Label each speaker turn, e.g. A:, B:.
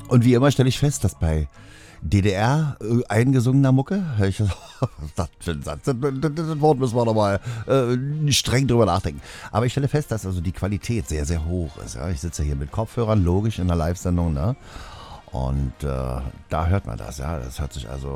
A: Und wie immer stelle ich fest, dass bei DDR eingesungener Mucke, hör ich das, das, das Wort müssen wir nochmal streng drüber nachdenken. Aber ich stelle fest, dass also die Qualität sehr, sehr hoch ist. Ja? Ich sitze hier mit Kopfhörern, logisch in einer Live-Sendung, ne? Und da hört man das, ja. Das hört sich also